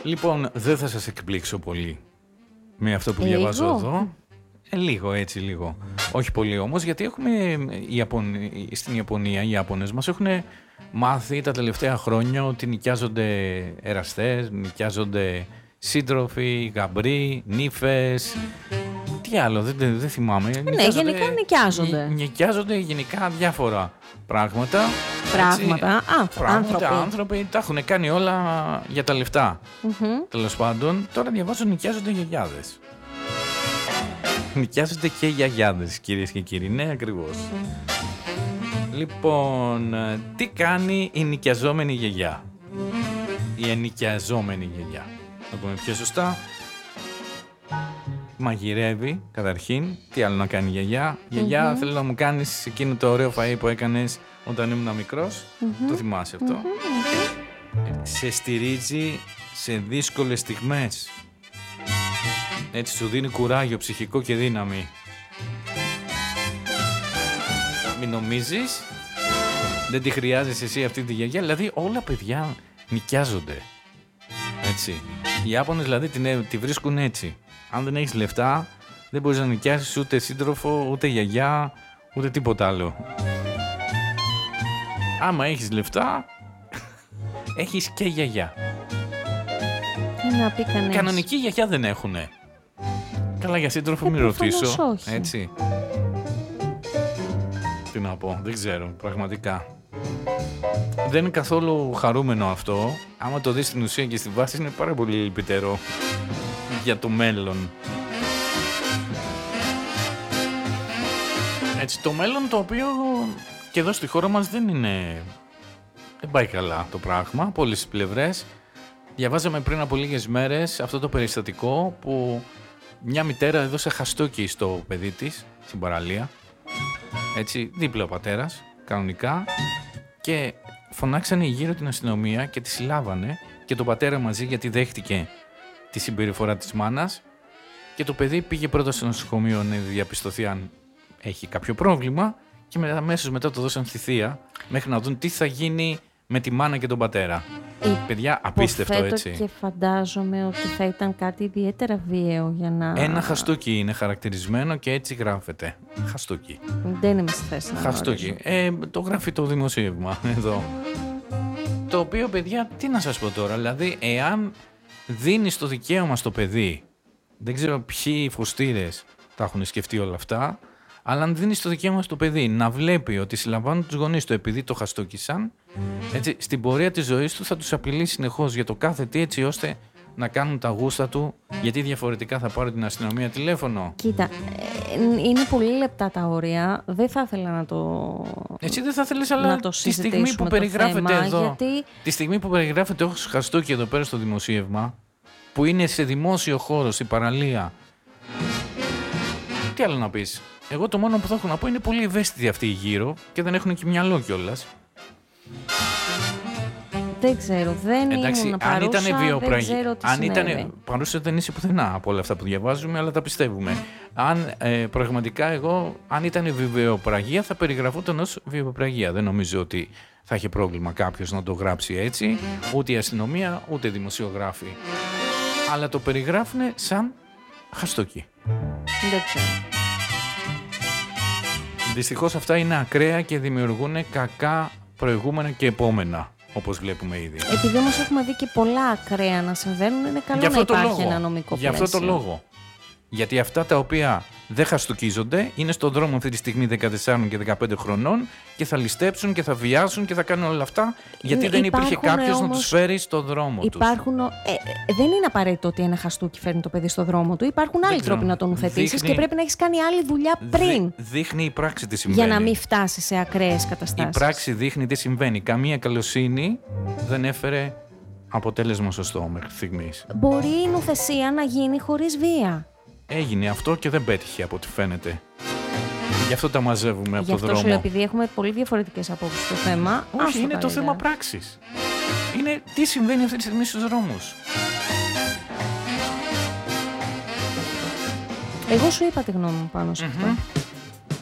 Λοιπόν, δεν θα σας εκπλήξω πολύ με αυτό που διαβάζω εδώ. Λίγο, έτσι λίγο. Όχι πολύ όμως, γιατί έχουμε στην Ιαπωνία, οι Ιάπωνες μας έχουν μάθει τα τελευταία χρόνια ότι νοικιάζονται εραστές, νοικιάζονται σύντροφοι, γαμπροί, νύφες. Τι άλλο, δεν θυμάμαι. Ναι, γενικά νοικιάζονται. Νοικιάζονται γενικά διάφορα πράγματα. Άνθρωποι τα έχουν κάνει όλα για τα λεφτά. Τέλος πάντων, τώρα διαβάζω νοικιάζονται γιαγιάδες. Νοικιάζονται και γιαγιάδες, κυρίες και κύριοι. Ναι, ακριβώς. Λοιπόν, τι κάνει η νοικιαζόμενη γιαγιά? Η ενοικιαζόμενη γιαγιά. Θα πούμε πιο σωστά. Μαγειρεύει, καταρχήν. Τι άλλο να κάνει η γιαγιά? Γιαγιά, θέλω να μου κάνεις εκείνο το ωραίο φαΐ που έκανες όταν ήμουν μικρός. Το θυμάσαι αυτό? Σε στηρίζει σε δύσκολες στιγμές. Έτσι σου δίνει κουράγιο ψυχικό και δύναμη. Μην νομίζεις, δεν τη χρειάζεσαι εσύ αυτή τη γιαγιά. Δηλαδή όλα παιδιά νοικιάζονται. Έτσι. Οι Ιάπωνες δηλαδή τη βρίσκουν έτσι. Αν δεν έχεις λεφτά, δεν μπορείς να νοικιάσεις ούτε σύντροφο, ούτε γιαγιά, ούτε τίποτα άλλο. Άμα έχεις λεφτά, έχεις και γιαγιά. Τι να πει κανείς. Κανονική γιαγιά δεν έχουνε. Καλά, για σύντροφο μην ρωτήσω. Όχι. Έτσι. Τι να πω, δεν ξέρω, πραγματικά. Δεν είναι καθόλου χαρούμενο αυτό. Άμα το δεις στην ουσία και στη βάση, είναι πάρα πολύ λυπητερό για το μέλλον. Έτσι, το μέλλον το οποίο και εδώ στη χώρα μας δεν πάει καλά το πράγμα από όλες τις πλευρές. Διαβάζαμε πριν από λίγες μέρες αυτό το περιστατικό που μια μητέρα έδωσε χαστούκι στο παιδί της στην παραλία. Έτσι, δίπλα ο πατέρας, κανονικά, και φωνάξανε γύρω την αστυνομία και τη συλλάβανε και τον πατέρα μαζί, γιατί δέχτηκε τη συμπεριφορά της μάνας, και το παιδί πήγε πρώτα στο νοσοκομείο να διαπιστωθεί αν έχει κάποιο πρόβλημα και αμέσως μετά το δώσαν στη θεία μέχρι να δουν τι θα γίνει με τη μάνα και τον πατέρα. Παιδιά, απίστευτο, έτσι. Και φαντάζομαι ότι θα ήταν κάτι ιδιαίτερα βίαιο για να... Ένα χαστούκι είναι χαρακτηρισμένο και έτσι γράφεται. Χαστούκι. Δεν είμαι στη θέση να χαστούκι. Το γράφει το δημοσίευμα εδώ. Το οποίο, παιδιά, τι να σας πω τώρα. Δηλαδή, εάν δίνεις το δικαίωμα στο παιδί, δεν ξέρω ποιοι φουστήρες τα έχουν σκεφτεί όλα αυτά, αλλά αν δίνεις το δικαίωμα στο παιδί να βλέπει ότι συλλαμβάνουν τους γονείς του επειδή το χαστούκισαν, έτσι, στην πορεία της ζωής του θα τους απειλεί συνεχώς για το κάθε τι, έτσι ώστε να κάνουν τα γούστα του, γιατί διαφορετικά θα πάρει την αστυνομία τηλέφωνο. Κοίτα, είναι πολύ λεπτά τα όρια. Δεν θα ήθελα να το... Έτσι δεν θα ήθελες, αλλά τη στιγμή που περιγράφεται εδώ, γιατί... τη στιγμή που περιγράφεται ως χαστούκι εδώ πέρα στο δημοσίευμα, που είναι σε δημόσιο χώρο, στην παραλία, τι άλλο να πεις? Εγώ το μόνο που θα έχω να πω είναι πολύ ευαίσθητοι αυτοί γύρω και δεν έχουν και μυαλό κιόλας. Δεν ξέρω, δεν ήμουν παρούσα, δεν ξέρω τι συνέβη. Παρούσα δεν είσαι πουθενά από όλα αυτά που διαβάζουμε, αλλά τα πιστεύουμε. Αν πραγματικά αν ήταν βιβλιοπραγία, θα περιγραφόταν ως βιβλιοπραγία. Δεν νομίζω ότι θα είχε πρόβλημα κάποιος να το γράψει έτσι, ούτε η αστυνομία, ούτε οι δημοσιογράφοι. Αλλά το περιγράφουν σαν χαστούκι. Δεν ξέρω. Δυστυχώς αυτά είναι ακραία και δημιουργούν κακά προηγούμενα και επόμενα, όπως βλέπουμε ήδη. Επειδή όμως έχουμε δει και πολλά ακραία να συμβαίνουν, είναι καλό να υπάρχει ένα νομικό πλαίσιο. Γι' αυτό το λόγο. Γιατί αυτά τα οποία δεν χαστούκίζονται είναι στον δρόμο αυτή τη στιγμή 14 και 15 χρονών και θα ληστέψουν και θα βιάσουν και θα κάνουν όλα αυτά, γιατί δεν υπήρχε κάποιος να τους φέρει στον δρόμο τους. Δεν είναι απαραίτητο ότι ένα χαστούκι φέρνει το παιδί στον δρόμο του. Υπάρχουν άλλοι τρόποι να τον ουθετήσεις και πρέπει να έχεις κάνει άλλη δουλειά πριν. Δείχνει η πράξη τι συμβαίνει. Για να μην φτάσει σε ακραίες καταστάσεις. Η πράξη δείχνει τι συμβαίνει. Καμία καλοσύνη δεν έφερε αποτέλεσμα σωστό μέχρι στιγμής. Μπορεί η νουθεσία να γίνει χωρίς βία. Έγινε αυτό και δεν πέτυχε από ό,τι φαίνεται. Γι' αυτό τα μαζεύουμε από το δρόμο. Γι' αυτό σου λέω, επειδή έχουμε πολύ διαφορετικές απόψεις στο θέμα. Όχι, είναι το θέμα πράξης. Είναι τι συμβαίνει αυτή τη στιγμή στους δρόμους. Εγώ σου είπα τη γνώμη μου πάνω σε αυτό.